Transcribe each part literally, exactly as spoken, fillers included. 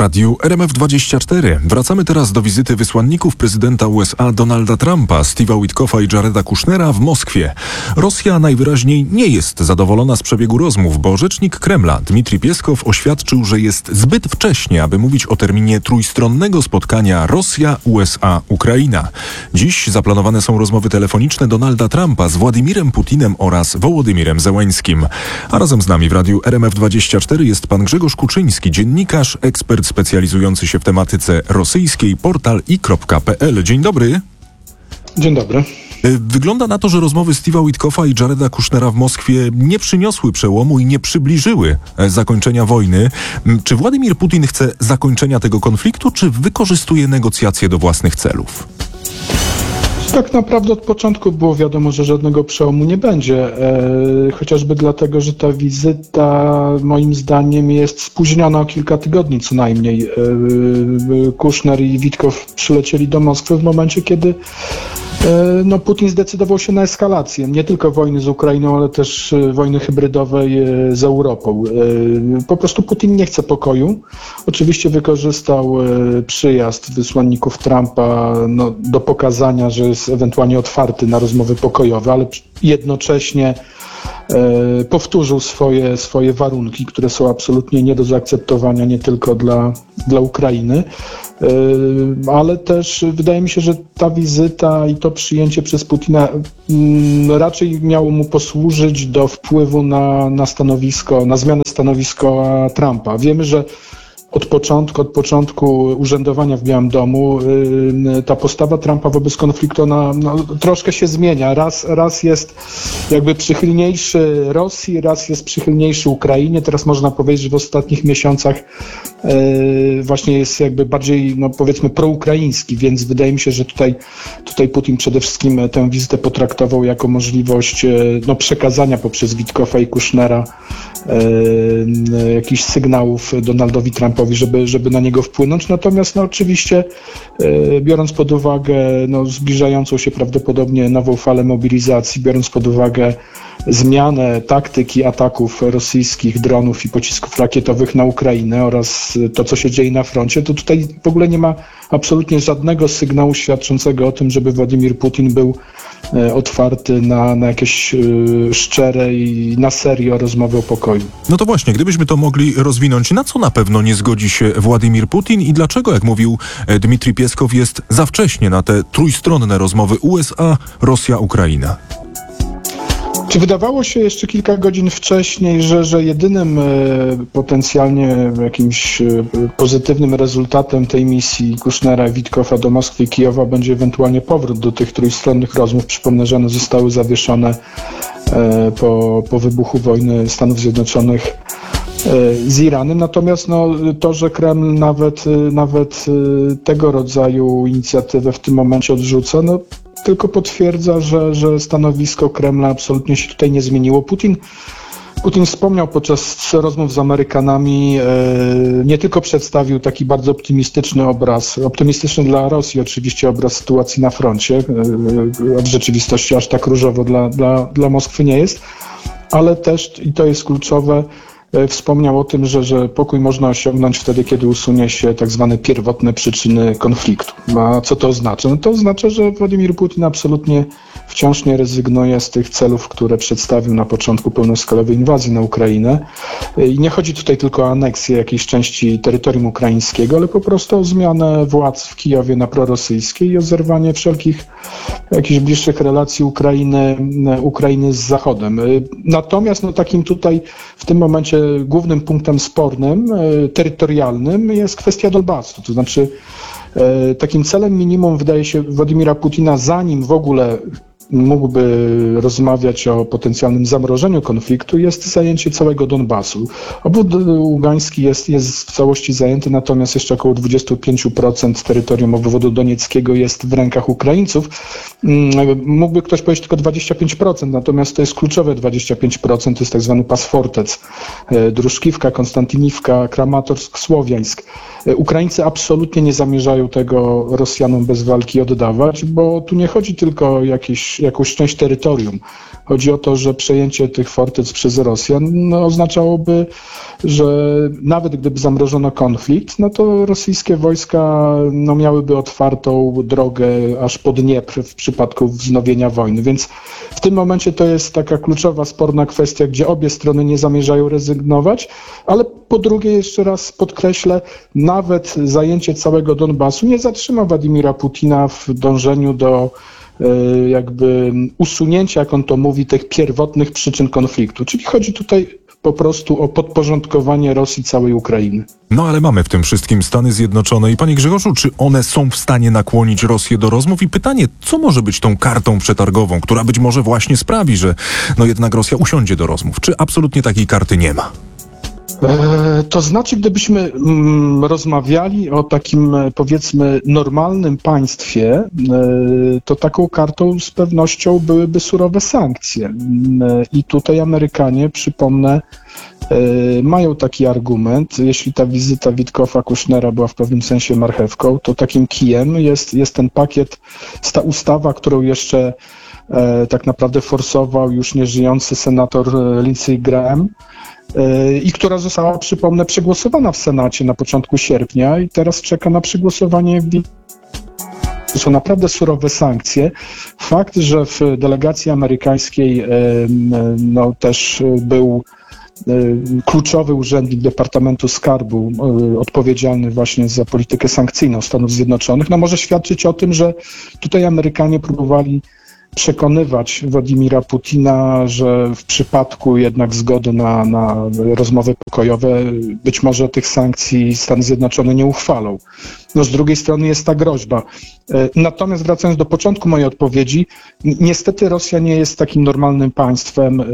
radiu R M F dwadzieścia cztery. Wracamy teraz do wizyty wysłanników prezydenta U S A Donalda Trumpa, Steve'a Witkoffa i Jareda Kushnera w Moskwie. Rosja najwyraźniej nie jest zadowolona z przebiegu rozmów, bo rzecznik Kremla Dmitrij Pieskow oświadczył, że jest zbyt wcześnie, aby mówić o terminie trójstronnego spotkania Rosja, U S A, Ukraina. Dziś zaplanowane są rozmowy telefoniczne Donalda Trumpa z Władimirem Putinem oraz Wołodymirem Zełeńskim. A razem z nami w radiu R M F dwadzieścia cztery jest pan Grzegorz Kuczyński, dziennikarz, ekspert specjalizujący się w tematyce rosyjskiej, portal i kropka p l. Dzień dobry. Dzień dobry. Wygląda na to, że rozmowy Steve'a Witkoffa i Jareda Kushnera w Moskwie nie przyniosły przełomu i nie przybliżyły zakończenia wojny. Czy Władimir Putin chce zakończenia tego konfliktu, czy wykorzystuje negocjacje do własnych celów? Tak naprawdę od początku było wiadomo, że żadnego przełomu nie będzie, e, chociażby dlatego, że ta wizyta moim zdaniem jest spóźniona o kilka tygodni co najmniej. E, Kushner i Witkow przylecieli do Moskwy w momencie, kiedy e, no, Putin zdecydował się na eskalację, nie tylko wojny z Ukrainą, ale też wojny hybrydowej e, z Europą. E, po prostu Putin nie chce pokoju. Oczywiście wykorzystał e, przyjazd wysłanników Trumpa no, do pokazania, że jest ewentualnie otwarty na rozmowy pokojowe, ale jednocześnie e, powtórzył swoje, swoje warunki, które są absolutnie nie do zaakceptowania nie tylko dla, dla Ukrainy, e, ale też wydaje mi się, że ta wizyta i to przyjęcie przez Putina m, raczej miało mu posłużyć do wpływu na, na stanowisko, na zmianę stanowiska Trumpa. Wiemy, że Od początku, od początku urzędowania w Białym Domu yy, ta postawa Trumpa wobec konfliktu ona, no, troszkę się zmienia. Raz, raz jest jakby przychylniejszy Rosji, raz jest przychylniejszy Ukrainie. Teraz można powiedzieć, że w ostatnich miesiącach yy, właśnie jest jakby bardziej, no, powiedzmy, proukraiński, więc wydaje mi się, że tutaj, tutaj Putin przede wszystkim tę wizytę potraktował jako możliwość yy, no, przekazania poprzez Witkoffa i Kushnera yy, jakichś sygnałów Donaldowi Trumpowi, Żeby, żeby na niego wpłynąć. Natomiast no, oczywiście e, biorąc pod uwagę no, zbliżającą się prawdopodobnie nową falę mobilizacji, biorąc pod uwagę zmianę taktyki ataków rosyjskich dronów i pocisków rakietowych na Ukrainę oraz to, co się dzieje na froncie, to tutaj w ogóle nie ma absolutnie żadnego sygnału świadczącego o tym, żeby Władimir Putin był e, otwarty na, na jakieś e, szczere i na serio rozmowy o pokoju. No to właśnie, gdybyśmy to mogli rozwinąć, na co na pewno nie zgodzi się Władimir Putin i dlaczego, jak mówił Dmitrij Pieskow, jest za wcześnie na te trójstronne rozmowy U S A, Rosja, Ukraina? Czy wydawało się jeszcze kilka godzin wcześniej, że, że jedynym e, potencjalnie jakimś e, pozytywnym rezultatem tej misji Kushnera i Witkoffa do Moskwy i Kijowa będzie ewentualnie powrót do tych trójstronnych rozmów? Przypomnę, że one zostały zawieszone e, po, po wybuchu wojny Stanów Zjednoczonych e, z Iranem. Natomiast no, to, że Kreml nawet, nawet e, tego rodzaju inicjatywę w tym momencie odrzuca, no tylko potwierdza, że, że stanowisko Kremla absolutnie się tutaj nie zmieniło. Putin, Putin wspomniał podczas rozmów z Amerykanami, e, nie tylko przedstawił taki bardzo optymistyczny obraz, optymistyczny dla Rosji oczywiście obraz sytuacji na froncie, e, w rzeczywistości aż tak różowo dla, dla, dla Moskwy nie jest, ale też, i to jest kluczowe, wspomniał o tym, że, że pokój można osiągnąć wtedy, kiedy usunie się tak zwane pierwotne przyczyny konfliktu. A co to oznacza? No to oznacza, że Władimir Putin absolutnie wciąż nie rezygnuje z tych celów, które przedstawił na początku pełnoskalowej inwazji na Ukrainę. I nie chodzi tutaj tylko o aneksję jakiejś części terytorium ukraińskiego, ale po prostu o zmianę władz w Kijowie na prorosyjskie i o zerwanie wszelkich jakichś bliższych relacji Ukrainy, Ukrainy z Zachodem. Natomiast no, takim tutaj w tym momencie głównym punktem spornym, terytorialnym jest kwestia Donbasu. To znaczy takim celem minimum wydaje się Władimira Putina, zanim w ogóle mógłby rozmawiać o potencjalnym zamrożeniu konfliktu, jest zajęcie całego Donbasu. Obwód ługański jest, jest w całości zajęty, natomiast jeszcze około dwadzieścia pięć procent terytorium obwodu donieckiego jest w rękach Ukraińców. Mógłby ktoś powiedzieć tylko dwadzieścia pięć procent, natomiast to jest kluczowe dwadzieścia pięć procent, to jest tak zwany pas Fortec. Druszkiwka, Konstantyniwka, Kramatorsk, Słowiańsk. Ukraińcy absolutnie nie zamierzają tego Rosjanom bez walki oddawać, bo tu nie chodzi tylko o jakieś jakąś, jakąś część terytorium. Chodzi o to, że przejęcie tych fortyc przez Rosjan no, oznaczałoby, że nawet gdyby zamrożono konflikt, no to rosyjskie wojska no, miałyby otwartą drogę aż po Dniepr w przypadku wznowienia wojny. Więc w tym momencie to jest taka kluczowa, sporna kwestia, gdzie obie strony nie zamierzają rezygnować, ale po drugie, jeszcze raz podkreślę, nawet zajęcie całego Donbasu nie zatrzyma Władimira Putina w dążeniu do jakby usunięcia, jak on to mówi, tych pierwotnych przyczyn konfliktu. Czyli chodzi tutaj po prostu o podporządkowanie Rosji całej Ukrainy. No ale mamy w tym wszystkim Stany Zjednoczone i panie Grzegorzu, czy one są w stanie nakłonić Rosję do rozmów? I pytanie, co może być tą kartą przetargową, która być może właśnie sprawi, że no jednak Rosja usiądzie do rozmów? Czy absolutnie takiej karty nie ma? To znaczy, gdybyśmy mm, rozmawiali o takim, powiedzmy, normalnym państwie, to taką kartą z pewnością byłyby surowe sankcje. I tutaj Amerykanie, przypomnę, mają taki argument, jeśli ta wizyta Witkowa Kushnera była w pewnym sensie marchewką, to takim kijem jest, jest ten pakiet, ta ustawa, którą jeszcze tak naprawdę forsował już nieżyjący senator Lindsey Graham, i która została, przypomnę, przegłosowana w Senacie na początku sierpnia i teraz czeka na przegłosowanie w To są naprawdę surowe sankcje. Fakt, że w delegacji amerykańskiej no, też był kluczowy urzędnik Departamentu Skarbu odpowiedzialny właśnie za politykę sankcyjną Stanów Zjednoczonych, no może świadczyć o tym, że tutaj Amerykanie próbowali przekonywać Władimira Putina, że w przypadku jednak zgody na, na rozmowy pokojowe być może tych sankcji Stany Zjednoczone nie uchwalą. No z drugiej strony jest ta groźba. Natomiast wracając do początku mojej odpowiedzi, niestety Rosja nie jest takim normalnym państwem.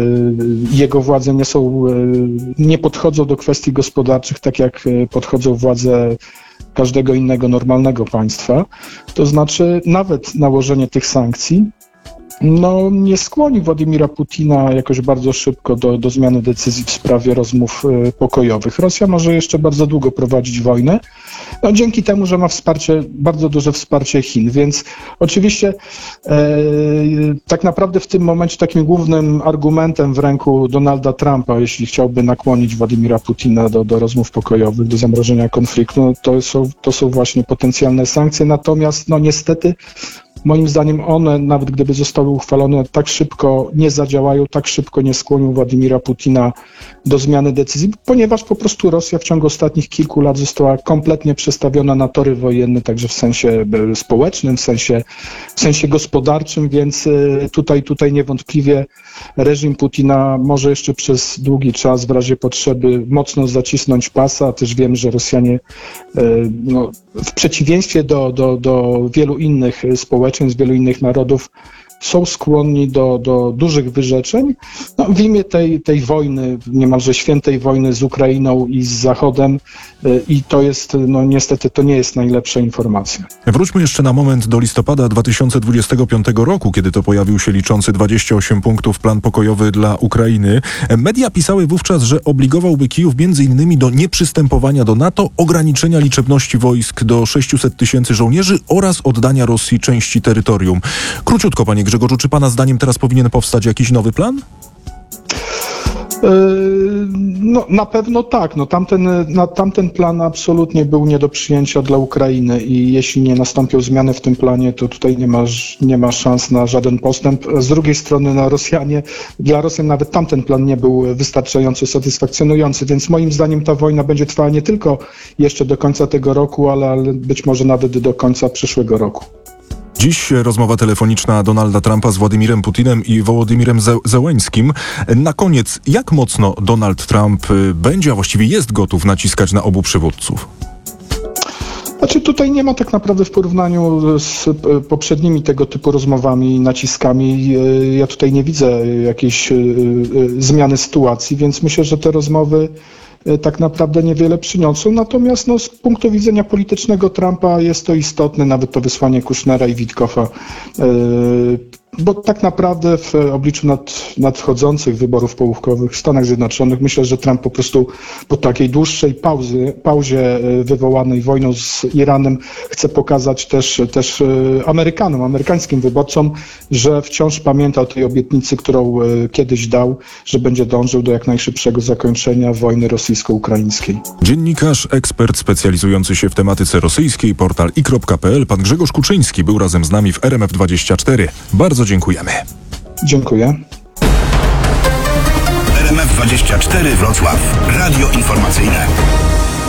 Jego władze nie są, nie podchodzą do kwestii gospodarczych tak jak podchodzą władze każdego innego normalnego państwa. To znaczy nawet nałożenie tych sankcji no, nie skłoni Władimira Putina jakoś bardzo szybko do, do zmiany decyzji w sprawie rozmów y, pokojowych. Rosja może jeszcze bardzo długo prowadzić wojnę, no, dzięki temu, że ma wsparcie, bardzo duże wsparcie Chin, więc oczywiście e, tak naprawdę w tym momencie takim głównym argumentem w ręku Donalda Trumpa, jeśli chciałby nakłonić Władimira Putina do, do rozmów pokojowych, do zamrożenia konfliktu, no, to, są, to są właśnie potencjalne sankcje, natomiast no niestety moim zdaniem one, nawet gdyby zostały uchwalone, tak szybko nie zadziałają, tak szybko nie skłonią Władimira Putina do zmiany decyzji, ponieważ po prostu Rosja w ciągu ostatnich kilku lat została kompletnie przestawiona na tory wojenne, także w sensie społecznym, w sensie, w sensie gospodarczym, więc tutaj, tutaj niewątpliwie reżim Putina może jeszcze przez długi czas w razie potrzeby mocno zacisnąć pasa, a też wiem, że Rosjanie no, w przeciwieństwie do, do, do wielu innych społeczeństw, wielu innych narodów są skłonni do, do dużych wyrzeczeń no, w imię tej, tej wojny, niemalże świętej wojny z Ukrainą i z Zachodem i to jest, no niestety to nie jest najlepsza informacja. Wróćmy jeszcze na moment do listopada dwa tysiące dwudziestego piątego roku, kiedy to pojawił się liczący dwadzieścia osiem punktów plan pokojowy dla Ukrainy. Media pisały wówczas, że obligowałby Kijów między innymi do nieprzystępowania do NATO, ograniczenia liczebności wojsk do sześciuset tysięcy żołnierzy oraz oddania Rosji części terytorium. Króciutko, panie Grzegorzu, czy pana zdaniem teraz powinien powstać jakiś nowy plan? No, na pewno tak. No, tamten, na, tamten plan absolutnie był nie do przyjęcia dla Ukrainy i jeśli nie nastąpią zmiany w tym planie, to tutaj nie ma, nie ma szans na żaden postęp. Z drugiej strony na Rosjanie, dla Rosjan nawet tamten plan nie był wystarczająco satysfakcjonujący, więc moim zdaniem ta wojna będzie trwała nie tylko jeszcze do końca tego roku, ale, ale być może nawet do końca przyszłego roku. Dziś rozmowa telefoniczna Donalda Trumpa z Władimirem Putinem i Wołodymyrem Zełeńskim. Na koniec, jak mocno Donald Trump będzie, a właściwie jest gotów naciskać na obu przywódców? Znaczy tutaj nie ma tak naprawdę w porównaniu z poprzednimi tego typu rozmowami i naciskami, ja tutaj nie widzę jakiejś zmiany sytuacji, więc myślę, że te rozmowy tak naprawdę niewiele przyniosą. Natomiast no, z punktu widzenia politycznego Trumpa jest to istotne, nawet to wysłanie Kushnera i Witkowa bo tak naprawdę w obliczu nad, nadchodzących wyborów połówkowych w Stanach Zjednoczonych myślę, że Trump po prostu po takiej dłuższej pauzy, pauzie wywołanej wojną z Iranem chce pokazać też, też Amerykanom, amerykańskim wyborcom, że wciąż pamięta o tej obietnicy, którą kiedyś dał, że będzie dążył do jak najszybszego zakończenia wojny rosyjsko-ukraińskiej. Dziennikarz, ekspert specjalizujący się w tematyce rosyjskiej, portal i kropka pe el, pan Grzegorz Kuczyński był razem z nami w R M F dwadzieścia cztery. Bardzo dziękujemy. Dziękuję. R M F dwadzieścia cztery Wrocław. Radio informacyjne.